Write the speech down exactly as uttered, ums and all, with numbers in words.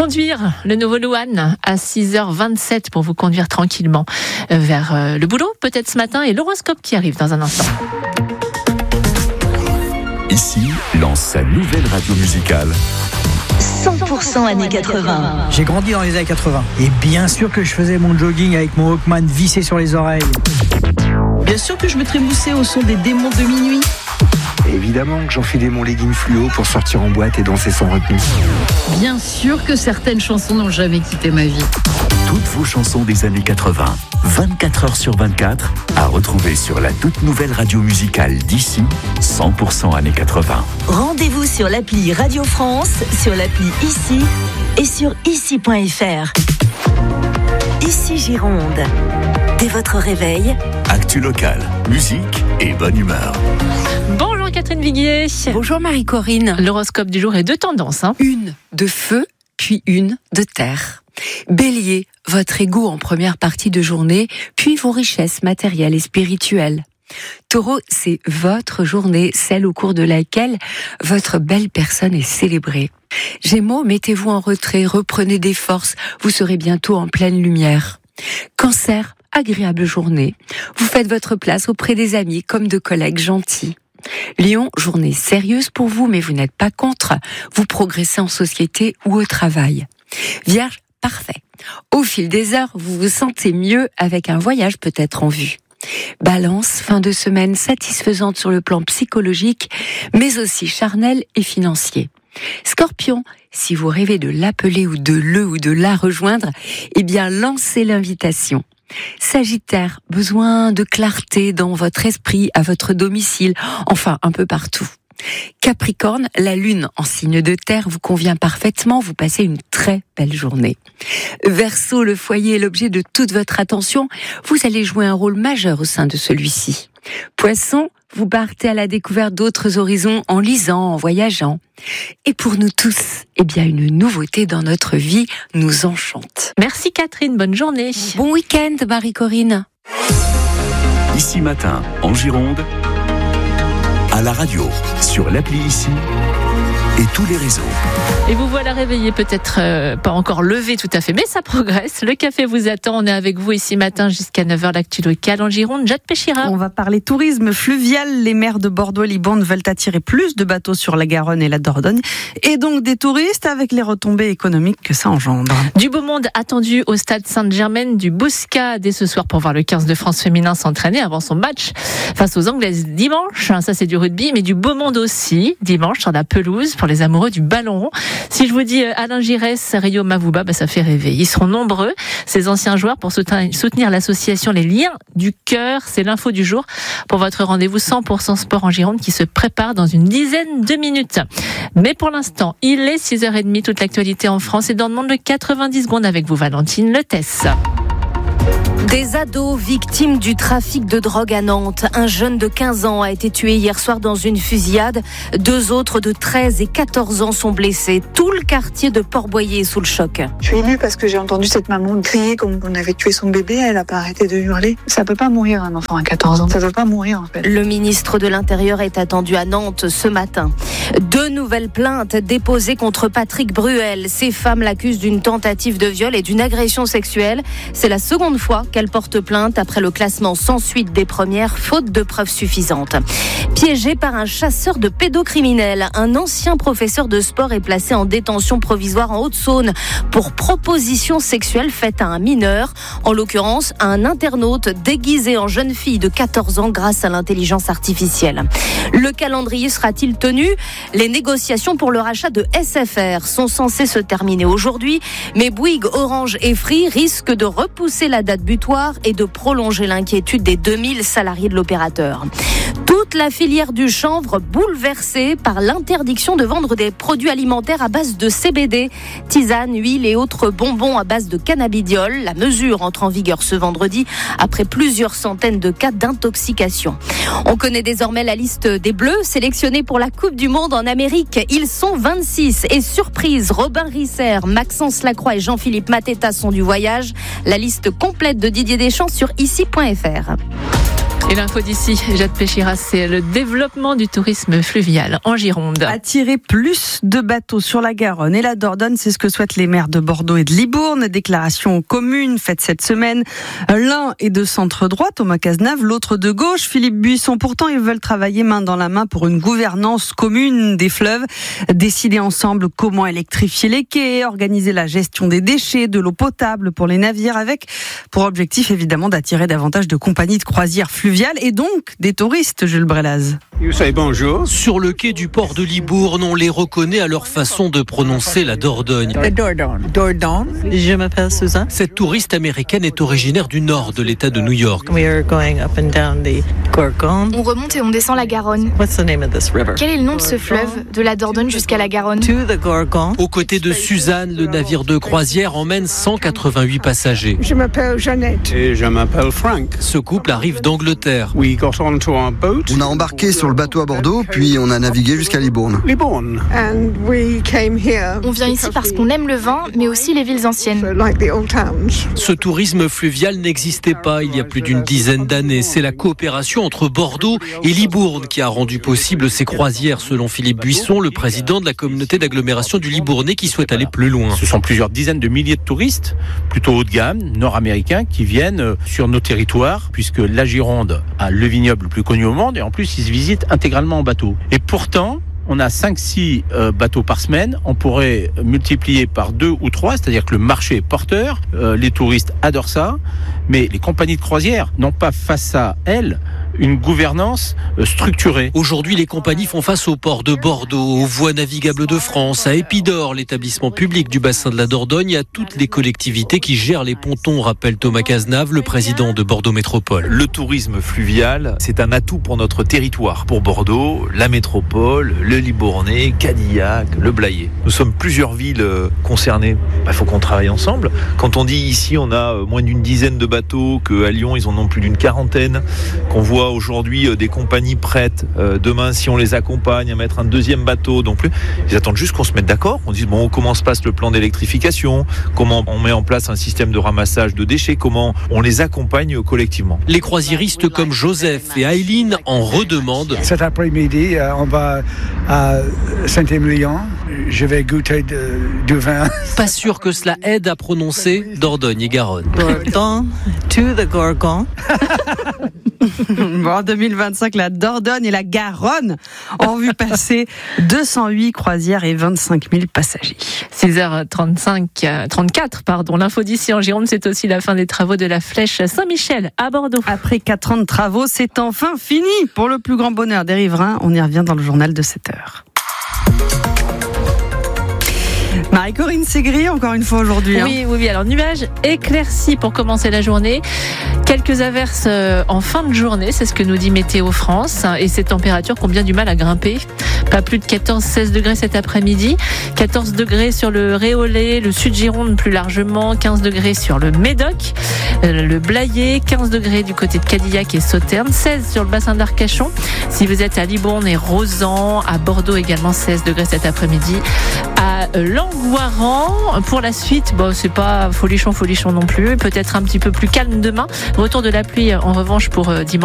conduire le nouveau Louane à six heures vingt-sept pour vous conduire tranquillement vers le boulot, peut-être ce matin, et l'horoscope qui arrive dans un instant. Ici lance sa nouvelle radio musicale. cent pour cent années quatre-vingts. J'ai grandi dans les années quatre-vingts. Et bien sûr que je faisais mon jogging avec mon Walkman vissé sur les oreilles. Bien sûr que je me trémoussais au son des démons de minuit. Évidemment que j'enfilais mon legging fluo pour sortir en boîte et danser sans retenue. Bien sûr que certaines chansons n'ont jamais quitté ma vie. Toutes vos chansons des années quatre-vingts, vingt-quatre heures sur vingt-quatre, à retrouver sur la toute nouvelle radio musicale d'ici, cent pour cent années quatre-vingts. Rendez-vous sur l'appli Radio France, sur l'appli Ici et sur ici point f r. Ici Gironde. Dès votre réveil, actu locale, musique et bonne humeur. Bonjour Catherine Viguier. Bonjour Marie-Corinne. L'horoscope du jour est deux tendances. Hein. Une de feu, puis une de terre. Bélier, votre ego en première partie de journée, puis vos richesses matérielles et spirituelles. Taureau, c'est votre journée, celle au cours de laquelle votre belle personne est célébrée. Gémeaux, mettez-vous en retrait, reprenez des forces, vous serez bientôt en pleine lumière. Cancer, agréable journée. Vous faites votre place auprès des amis comme de collègues gentils. Lion, journée sérieuse pour vous, mais vous n'êtes pas contre. Vous progressez en société ou au travail. Vierge, parfait. Au fil des heures, vous vous sentez mieux avec un voyage peut-être en vue. Balance, fin de semaine satisfaisante sur le plan psychologique, mais aussi charnel et financier. Scorpion, si vous rêvez de l'appeler ou de le ou de la rejoindre, eh bien lancez l'invitation. Sagittaire, besoin de clarté dans votre esprit, à votre domicile, enfin un peu partout. Capricorne, la lune en signe de terre vous convient parfaitement, vous passez une très belle journée. Verseau, le foyer est l'objet de toute votre attention, vous allez jouer un rôle majeur au sein de celui-ci. Poisson, vous partez à la découverte d'autres horizons en lisant, en voyageant. Et pour nous tous, eh bien une nouveauté dans notre vie nous enchante. Merci Catherine, bonne journée. Bon week-end Marie-Corinne. Ici matin, en Gironde, à la radio, sur l'appli Ici et tous les réseaux. Et vous voilà réveillé, peut-être euh, pas encore levé tout à fait, mais ça progresse. Le café vous attend. On est avec vous ici matin jusqu'à neuf heures, l'actu locale en Gironde. Jade Péchira. On va parler tourisme fluvial. Les maires de Bordeaux et Libourne veulent attirer plus de bateaux sur la Garonne et la Dordogne. Et donc des touristes avec les retombées économiques que ça engendre. Du beau monde attendu au stade Sainte-Germaine du Bouscat dès ce soir pour voir le quinze de France féminin s'entraîner avant son match face aux Anglaises dimanche. Ça c'est du rugby, mais du beau monde aussi dimanche sur la pelouse pour les amoureux du ballon rond. Si je vous dis Alain Giresse, Rio Mavouba, bah ça fait rêver. Ils seront nombreux, ces anciens joueurs, pour soutenir l'association Les Liens du Cœur. C'est l'info du jour pour votre rendez-vous cent pour cent sport en Gironde qui se prépare dans une dizaine de minutes. Mais pour l'instant, il est six heures trente, toute l'actualité en France et dans le monde de quatre-vingt-dix secondes avec vous, Valentine Letesse. Des ados victimes du trafic de drogue à Nantes. Un jeune de quinze ans a été tué hier soir dans une fusillade. Deux autres de treize et quatorze ans sont blessés. Tout le quartier de Port-Boyer est sous le choc. Je suis émue parce que j'ai entendu cette maman crier comme on avait tué son bébé. Elle n'a pas arrêté de hurler. Ça peut pas mourir un enfant à quatorze ans. Ça peut pas mourir en fait. Le ministre de l'Intérieur est attendu à Nantes ce matin. Deux nouvelles plaintes déposées contre Patrick Bruel. Ces femmes l'accusent d'une tentative de viol et d'une agression sexuelle. C'est la seconde fois qu'elle porte plainte après le classement sans suite des premières, faute de preuves suffisantes. Piégé par un chasseur de pédocriminels, un ancien professeur de sport est placé en détention provisoire en Haute-Saône pour proposition sexuelle faite à un mineur, en l'occurrence à un internaute déguisé en jeune fille de quatorze ans grâce à l'intelligence artificielle. Le calendrier sera-t-il tenu ? Les négociations pour le rachat de S F R sont censées se terminer aujourd'hui, mais Bouygues, Orange et Free risquent de repousser la date butoir et de prolonger l'inquiétude des deux mille salariés de l'opérateur. Toute la filière du chanvre bouleversée par l'interdiction de vendre des produits alimentaires à base de C B D, tisanes, huiles et autres bonbons à base de cannabidiol. La mesure entre en vigueur ce vendredi après plusieurs centaines de cas d'intoxication. On connaît désormais la liste des Bleus sélectionnés pour la Coupe du Monde en Amérique. Ils sont vingt-six et surprise, Robin Risser, Maxence Lacroix et Jean-Philippe Mateta sont du voyage. La liste complète de Didier Deschamps sur ici point f r. Et l'info d'ici, Jade Péchira, c'est le développement du tourisme fluvial en Gironde. Attirer plus de bateaux sur la Garonne et la Dordogne, c'est ce que souhaitent les maires de Bordeaux et de Libourne. Déclaration commune faite cette semaine. L'un est de centre droit, Thomas Cazenave, l'autre de gauche, Philippe Buisson. Pourtant, ils veulent travailler main dans la main pour une gouvernance commune des fleuves, décider ensemble comment électrifier les quais, organiser la gestion des déchets, de l'eau potable pour les navires, avec pour objectif évidemment d'attirer davantage de compagnies de croisière fluviales et donc des touristes, Jules Brelaz. Vous savez, bonjour. Sur le quai du port de Libourne, on les reconnaît à leur façon de prononcer la Dordogne. La Dordogne. Dordogne. Je m'appelle Susan. Cette touriste américaine est originaire du nord de l'État de New York. We are going up and down the Gorgon. On remonte et on descend la Garonne. What's the name of this river? Quel est le nom de ce fleuve, de la Dordogne jusqu'à la Garonne? To the Gorgon. Aux côtés de Suzanne, le navire de croisière emmène cent quatre-vingt-huit passagers. Je m'appelle Jeannette. Et je m'appelle Frank. Ce couple arrive d'Angleterre. We got onto our boat. On a embarqué sur le bateau à Bordeaux, puis on a navigué jusqu'à Libourne. Libourne. And we came here. On vient ici parce qu'on aime le vin, mais aussi les villes anciennes. Like the old towns. Ce tourisme fluvial n'existait pas il y a plus d'une dizaine d'années. C'est la coopération entre Bordeaux et Libourne qui a rendu possible ces croisières, selon Philippe Buisson, le président de la communauté d'agglomération du Libournais, qui souhaite aller plus loin. Ce sont plusieurs dizaines de milliers de touristes, plutôt haut de gamme, nord-américains, qui viennent sur nos territoires, puisque la Gironde a le vignoble le plus connu au monde, et en plus, ils se visitent intégralement en bateau. Et pourtant, on a cinq six euh, bateaux par semaine. On pourrait multiplier par deux ou trois, c'est-à-dire que le marché est porteur. Euh, les touristes adorent ça. Mais les compagnies de croisière n'ont pas face à elles une gouvernance structurée. Aujourd'hui, les compagnies font face aux ports de Bordeaux, aux voies navigables de France, à Épidore, l'établissement public du bassin de la Dordogne, et à toutes les collectivités qui gèrent les pontons, rappelle Thomas Cazenave, le président de Bordeaux Métropole. Le tourisme fluvial, c'est un atout pour notre territoire. Pour Bordeaux, la métropole, le Libournais, Cadillac, le Blayais. Nous sommes plusieurs villes concernées. Il faut qu'on travaille ensemble. Quand on dit ici, on a moins d'une dizaine de bateaux, qu'à Lyon, ils en ont plus d'une quarantaine, qu'on voit aujourd'hui des compagnies prêtes, euh, demain si on les accompagne à mettre un deuxième bateau, donc plus, ils attendent juste qu'on se mette d'accord, qu'on dise bon, comment se passe le plan d'électrification, comment on met en place un système de ramassage de déchets, comment on les accompagne collectivement. Les croisiéristes comme Joseph et Aileen en redemandent. Cet après-midi, euh, on va à Saint-Émilion, je vais goûter de, du vin. Pas sûr que cela aide à prononcer Dordogne et Garonne. Dordogne to the Gorgon. Bon, en deux mille vingt-cinq, la Dordogne et la Garonne ont vu passer deux cent huit croisières et vingt-cinq mille passagers. six heures trente-cinq, trente-quatre, pardon. L'info d'ici en Gironde, c'est aussi la fin des travaux de la flèche Saint-Michel à Bordeaux. Après quatre ans de travaux, c'est enfin fini. Pour le plus grand bonheur des riverains, on y revient dans le journal de sept heures. Marie-Corinne Ségri, encore une fois aujourd'hui. Hein. Oui, oui, oui. Alors, nuages éclaircis pour commencer la journée. Quelques averses en fin de journée, c'est ce que nous dit Météo France. Et ces températures qui ont bien du mal à grimper. Pas plus de quatorze à seize degrés cet après-midi. quatorze degrés sur le Réolais, le sud Gironde plus largement. quinze degrés sur le Médoc, le Blayais. quinze degrés du côté de Cadillac et Sauternes. seize sur le bassin d'Arcachon. Si vous êtes à Libourne et Rozan, à Bordeaux également seize degrés cet après-midi. À Langoiran, pour la suite, bon, c'est pas folichon, folichon non plus. Peut-être un petit peu plus calme demain. Retour de la pluie en revanche pour dimanche.